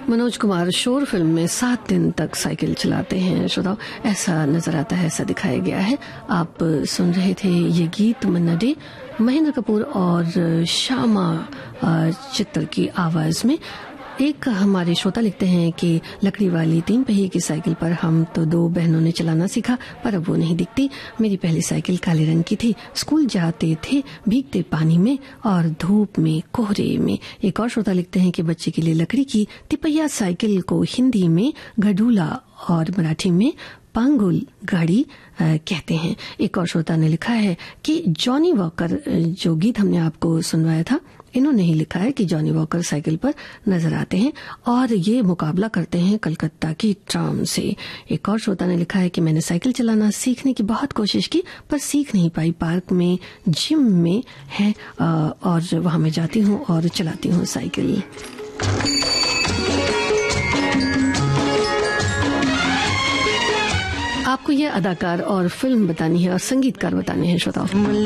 मनोज कुमार शोर फिल्म में 7 दिन तक साइकिल चलाते हैं। श्रोताओ, ऐसा नजर आता है, ऐसा दिखाया गया है। आप सुन रहे थे ये गीत मन्ना डे, महेंद्र कपूर और श्यामा चित्तल की आवाज में। एक हमारे श्रोता लिखते हैं कि लकड़ी वाली 3 पहिए की साइकिल पर हम तो 2 बहनों ने चलाना सीखा, पर अब वो नहीं दिखती। मेरी पहली साइकिल काले रंग की थी। स्कूल जाते थे भीगते पानी में और धूप में, कोहरे में। एक और श्रोता लिखते हैं कि बच्चे के लिए लकड़ी की तिपहिया साइकिल को हिंदी में गडूला और मराठी में पांगुल गाड़ी कहते हैं। एक और श्रोता ने लिखा है कि जॉनी वॉकर, जो गीत हमने आपको सुनवाया था, इन्होंने ही लिखा है कि जॉनी वॉकर साइकिल पर नजर आते हैं और ये मुकाबला करते हैं कलकत्ता की ट्राम से। एक और श्रोता ने लिखा है कि मैंने साइकिल चलाना सीखने की बहुत कोशिश की, पर सीख नहीं पाई। पार्क में, जिम में है और वहां मैं जाती हूँ और चलाती हूँ साइकिल। आपको ये अदाकार और फिल्म बतानी है और संगीतकार बताने हैं श्रोताओं।